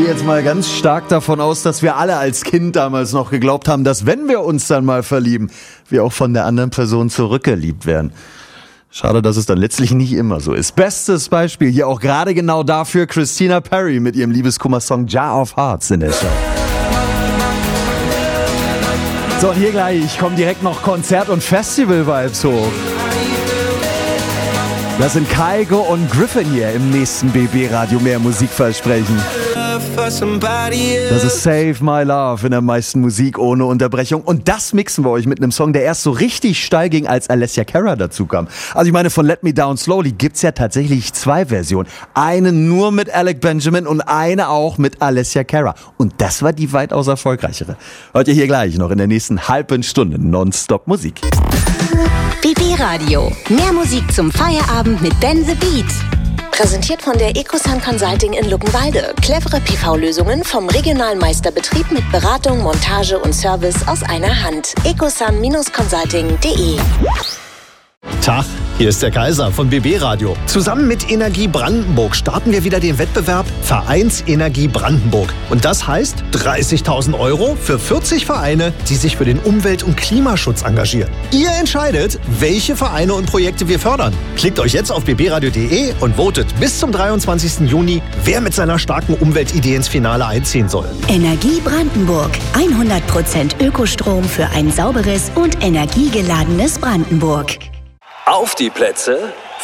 gehe jetzt mal ganz stark davon aus, dass wir alle als Kind damals noch geglaubt haben, dass wenn wir uns dann mal verlieben, wir auch von der anderen Person zurückgeliebt werden. Schade, dass es dann letztlich nicht immer so ist. Bestes Beispiel hier auch gerade genau dafür Christina Perri mit ihrem Liebeskummer-Song Jar of Hearts in der Show. So, und hier gleich kommen direkt noch Konzert- und Festival-Vibes hoch. Das sind Kygo und Griffin hier im nächsten BB-Radio mehr Musikversprechen. Das ist Save My Love in der meisten Musik ohne Unterbrechung. Und das mixen wir euch mit einem Song, der erst so richtig steil ging, als Alessia Cara dazu kam. Also ich meine, von Let Me Down Slowly gibt's ja tatsächlich 2 Versionen. Eine nur mit Alec Benjamin und eine auch mit Alessia Cara. Und das war die weitaus erfolgreichere. Heute hier gleich noch in der nächsten halben Stunde Nonstop Musik. BB Radio. Mehr Musik zum Feierabend mit Ben the Beat. Präsentiert von der Ecosun Consulting in Luckenwalde. Clevere PV-Lösungen vom regionalen Meisterbetrieb mit Beratung, Montage und Service aus einer Hand. ecosun-consulting.de. Tag, hier ist der Kaiser von BB Radio. Zusammen mit Energie Brandenburg starten wir wieder den Wettbewerb Vereinsenergie Brandenburg. Und das heißt 30.000 € für 40 Vereine, die sich für den Umwelt- und Klimaschutz engagieren. Ihr entscheidet, welche Vereine und Projekte wir fördern. Klickt euch jetzt auf bbradio.de und votet bis zum 23. Juni, wer mit seiner starken Umweltidee ins Finale einziehen soll. Energie Brandenburg. 100% Ökostrom für ein sauberes und energiegeladenes Brandenburg. Auf die Plätze,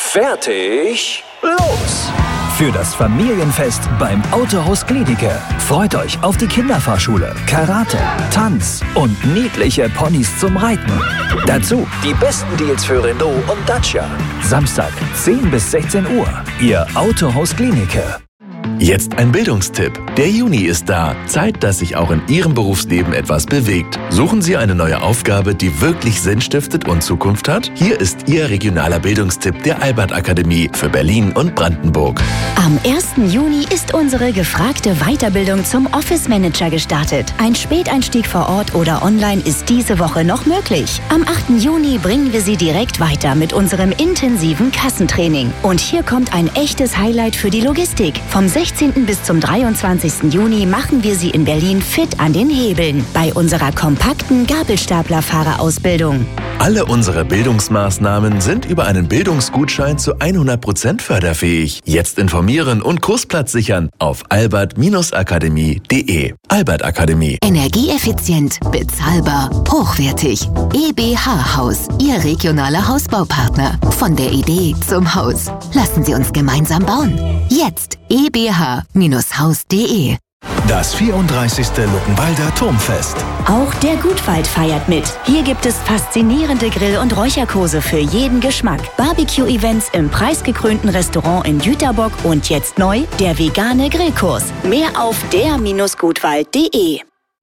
fertig, los! Für das Familienfest beim Autohaus Gliedicke. Freut euch auf die Kinderfahrschule, Karate, Tanz und niedliche Ponys zum Reiten. Dazu die besten Deals für Renault und Dacia. Samstag 10 bis 16 Uhr. Ihr Autohaus Gliedicke. Jetzt ein Bildungstipp. Der Juni ist da. Zeit, dass sich auch in Ihrem Berufsleben etwas bewegt. Suchen Sie eine neue Aufgabe, die wirklich Sinn stiftet und Zukunft hat? Hier ist Ihr regionaler Bildungstipp der Albert Akademie für Berlin und Brandenburg. Am 1. Juni ist unsere gefragte Weiterbildung zum Office Manager gestartet. Ein Späteinstieg vor Ort oder online ist diese Woche noch möglich. Am 8. Juni bringen wir Sie direkt weiter mit unserem intensiven Kassentraining. Und hier kommt ein echtes Highlight für die Logistik. Vom 16. bis zum 23. Juni machen wir Sie in Berlin fit an den Hebeln bei unserer kompakten Gabelstaplerfahrerausbildung. Alle unsere Bildungsmaßnahmen sind über einen Bildungsgutschein zu 100% förderfähig. Jetzt informieren und Kursplatz sichern auf albert-akademie.de. Albert Akademie. Energieeffizient, bezahlbar, hochwertig. EBH Haus, Ihr regionaler Hausbaupartner. Von der Idee zum Haus. Lassen Sie uns gemeinsam bauen. Jetzt ebh-haus.de. Das 34. Luckenwalder Turmfest. Auch der Gutwald feiert mit. Hier gibt es faszinierende Grill- und Räucherkurse für jeden Geschmack. Barbecue-Events im preisgekrönten Restaurant in Jüterbock und jetzt neu der vegane Grillkurs. Mehr auf der-gutwald.de.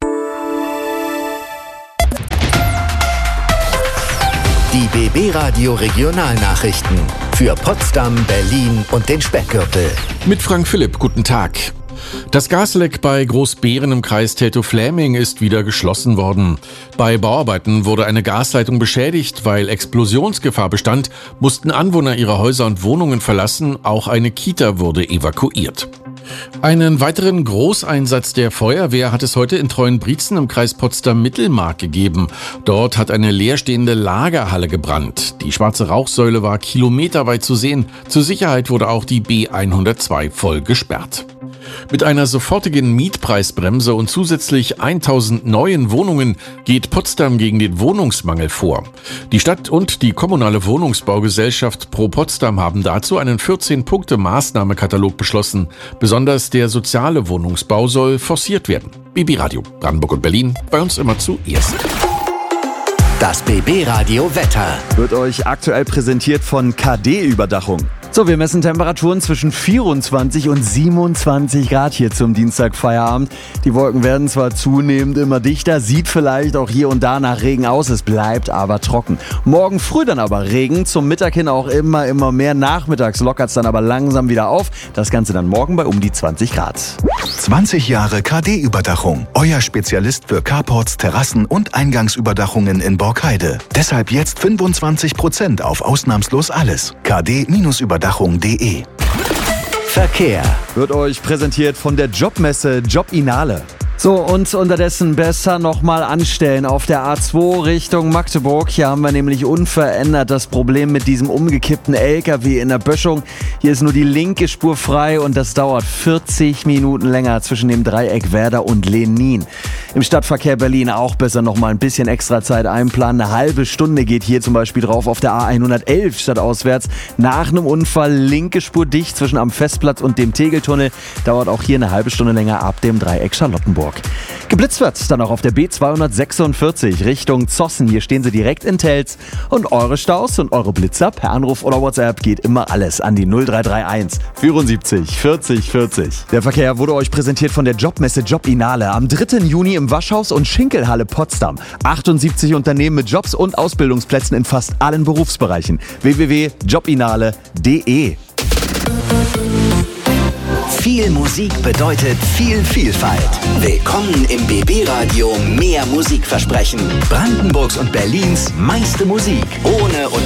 Die BB Radio Regionalnachrichten für Potsdam, Berlin und den Speckgürtel. Mit Frank Philipp, guten Tag. Das Gasleck bei Großbeeren im Kreis Teltow-Fläming ist wieder geschlossen worden. Bei Bauarbeiten wurde eine Gasleitung beschädigt, weil Explosionsgefahr bestand, mussten Anwohner ihre Häuser und Wohnungen verlassen, auch eine Kita wurde evakuiert. Einen weiteren Großeinsatz der Feuerwehr hat es heute in Treuenbrietzen im Kreis Potsdam-Mittelmark gegeben. Dort hat eine leerstehende Lagerhalle gebrannt. Die schwarze Rauchsäule war kilometerweit zu sehen. Zur Sicherheit wurde auch die B102 voll gesperrt. Mit einer sofortigen Mietpreisbremse und zusätzlich 1000 neuen Wohnungen geht Potsdam gegen den Wohnungsmangel vor. Die Stadt und die kommunale Wohnungsbaugesellschaft Pro Potsdam haben dazu einen 14-Punkte-Maßnahmekatalog beschlossen. Besonders der soziale Wohnungsbau soll forciert werden. BB Radio, Brandenburg und Berlin, bei uns immer zuerst. Das BB Radio Wetter wird euch aktuell präsentiert von KD-Überdachung. So, wir messen Temperaturen zwischen 24 und 27 Grad hier zum Dienstagfeierabend. Die Wolken werden zwar zunehmend immer dichter, sieht vielleicht auch hier und da nach Regen aus, es bleibt aber trocken. Morgen früh dann aber Regen, zum Mittag hin auch immer mehr. Nachmittags lockert es dann aber langsam wieder auf. Das Ganze dann morgen bei um die 20 Grad. 20 Jahre KD-Überdachung. Euer Spezialist für Carports, Terrassen und Eingangsüberdachungen in Borkheide. Deshalb jetzt 25% auf ausnahmslos alles. KD-Überdachung.de. Verkehr. Wird euch präsentiert von der Jobmesse Jobinale. So, und unterdessen besser nochmal anstellen auf der A2 Richtung Magdeburg. Hier haben wir nämlich unverändert das Problem mit diesem umgekippten LKW in der Böschung. Hier ist nur die linke Spur frei und das dauert 40 Minuten länger zwischen dem Dreieck Werder und Lenin. Im Stadtverkehr Berlin auch besser nochmal ein bisschen extra Zeit einplanen. Eine halbe Stunde geht hier zum Beispiel drauf auf der A111 stadtauswärts. Nach einem Unfall linke Spur dicht zwischen am Festplatz und dem Tegeltunnel. Dauert auch hier eine halbe Stunde länger ab dem Dreieck Charlottenburg. Geblitzt wird dann auch auf der B246 Richtung Zossen. Hier stehen sie direkt in Telz. Und eure Staus und eure Blitzer per Anruf oder WhatsApp geht immer alles an die 0331 74 40 40. Der Verkehr wurde euch präsentiert von der Jobmesse Jobinale am 3. Juni im Waschhaus und Schinkelhalle Potsdam. 78 Unternehmen mit Jobs und Ausbildungsplätzen in fast allen Berufsbereichen. www.jobinale.de. Viel Musik bedeutet viel Vielfalt. Willkommen im BB Radio Mehr Musikversprechen. Brandenburgs und Berlins meiste Musik. Ohne